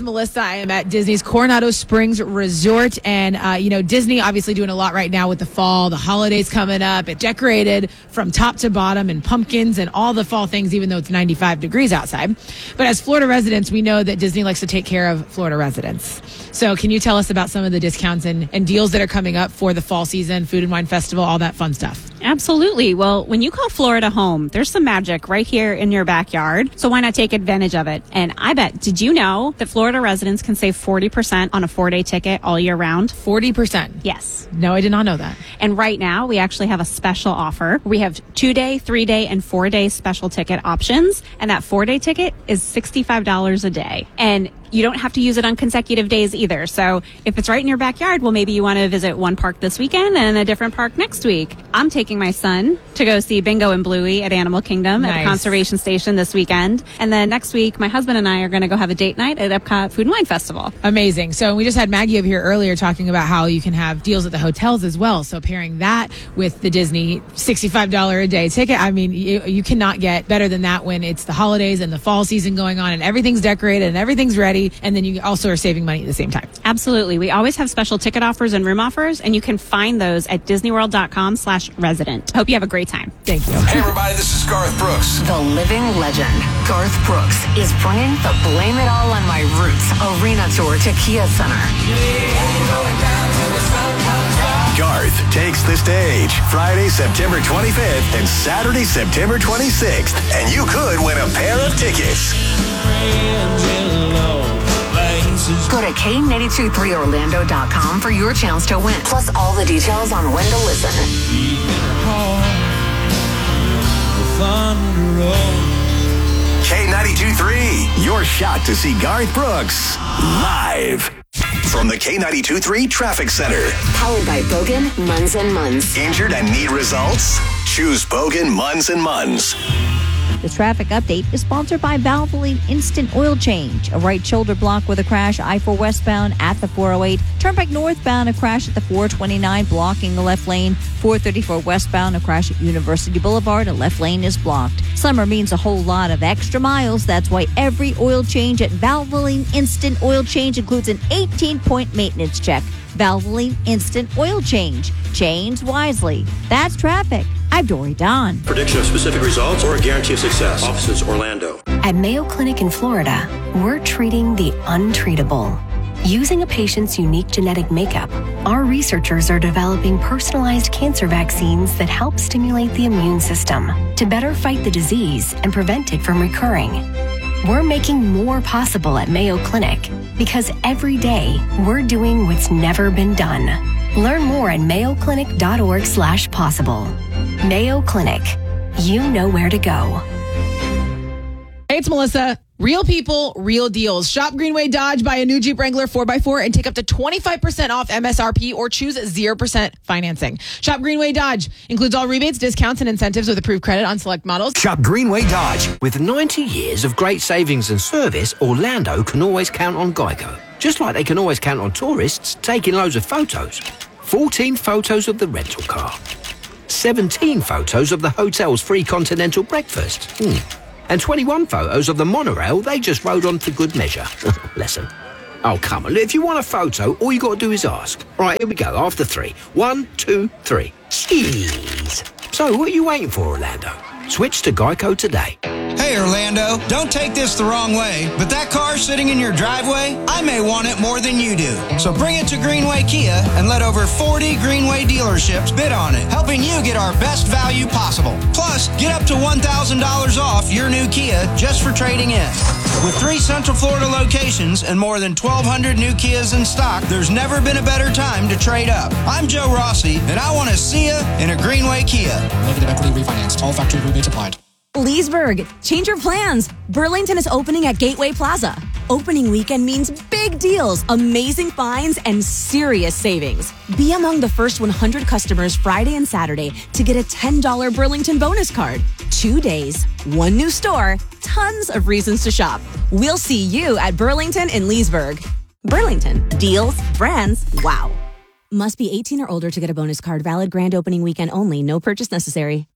is Melissa. I am at Disney's Coronado Springs Resort. And, Disney obviously doing a lot right now with the fall, the holidays coming up. It's decorated from top to bottom and pumpkins and all the fall things, even though it's 95 degrees outside. But as Florida residents, we know that Disney likes to take care of Florida residents. So can you tell us about some of the discounts and deals that are coming up for the fall season, Food and Wine Festival, all that fun stuff? Absolutely. Well, when you call Florida home, there's some magic right here in your backyard. So why not take advantage of it? And I bet, did you know that Florida residents can save 40% on a 4-day ticket all year round? 40%? Yes. No, I did not know that. And right now, we actually have a special offer. We have 2-day, 3-day, and 4-day special ticket options. And that 4-day ticket is $65 a day. And you don't have to use it on consecutive days either. So if it's right in your backyard, well, maybe you want to visit one park this weekend and a different park next week. I'm taking my son to go see Bingo and Bluey at Animal Kingdom at the Conservation Station this weekend. And then next week, my husband and I are going to go have a date night at Epcot Food and Wine Festival. Amazing. So we just had Maggie over here earlier talking about how you can have deals at the hotels as well. So pairing that with the Disney $65 a day ticket, I mean, you cannot get better than that when it's the holidays and the fall season going on and everything's decorated and everything's ready. And then you also are saving money at the same time. Absolutely. We always have special ticket offers and room offers, and you can find those at disneyworld.com/resident. Hope you have a great time. Thank you. Hey, everybody, this is Garth Brooks. The living legend, Garth Brooks, is bringing the Blame It All on My Roots arena tour to Kia Center. Garth takes the stage Friday, September 25th and Saturday, September 26th. And you could win a pair of tickets. Go to K823Orlando.com for your chance to win, plus all the details on when to listen. K92.3, your shot to see Garth Brooks live. From the K92.3 Traffic Center. Powered by Bogan, Munz & Munz. Injured and need results? Choose Bogan, Munz & Munz. The traffic update is sponsored by Valvoline Instant Oil Change. A right shoulder block with a crash, I-4 westbound at the 408. Turnpike northbound, a crash at the 429, blocking the left lane. 434 westbound, a crash at University Boulevard, a left lane is blocked. Summer means a whole lot of extra miles. That's why every oil change at Valvoline Instant Oil Change includes an 18-point maintenance check. Valvoline Instant Oil Change. Change wisely. That's traffic. I'm Dory Don. Prediction of specific results or a guarantee of success. Offices Orlando. At Mayo Clinic in Florida, we're treating the untreatable. Using a patient's unique genetic makeup, our researchers are developing personalized cancer vaccines that help stimulate the immune system to better fight the disease and prevent it from recurring. We're making more possible at Mayo Clinic because every day we're doing what's never been done. Learn more at mayoclinic.org/possible. Mayo Clinic. You know where to go. Hey, it's Melissa. Real people, real deals. Shop Greenway Dodge, buy a new Jeep Wrangler 4x4 and take up to 25% off MSRP or choose 0% financing. Shop Greenway Dodge includes all rebates, discounts, and incentives with approved credit on select models. Shop Greenway Dodge. With 90 years of great savings and service, Orlando can always count on Geico. Just like they can always count on tourists taking loads of photos. 14 photos of the rental car. 17 photos of the hotel's free continental breakfast. And 21 photos of the monorail they just rode on for good measure. Bless them. Oh, come on. If you want a photo, all you got to do is ask. All right, here we go. After 3. 1, 2, 3. Cheese. So, what are you waiting for, Orlando? Switch to Geico today. Hey, Orlando, don't take this the wrong way, but that car sitting in your driveway, I may want it more than you do. So bring it to Greenway Kia and let over 40 Greenway dealerships bid on it, helping you get our best value possible. Plus, get up to $1,000 off your new Kia just for trading in. With 3 Central Florida locations and more than 1,200 new Kias in stock, there's never been a better time to trade up. I'm Joe Rossi, and I want to see you in a Greenway Kia. Negative equity refinanced. All factory rebates applied. Leesburg, change your plans. Burlington is opening at Gateway Plaza. Opening weekend means big deals, amazing finds, and serious savings. Be among the first 100 customers Friday and Saturday to get a $10 Burlington bonus card. 2 days, 1 new store, tons of reasons to shop. We'll see you at Burlington in Leesburg. Burlington, deals, brands, wow. Must be 18 or older to get a bonus card. Valid grand opening weekend only. No purchase necessary.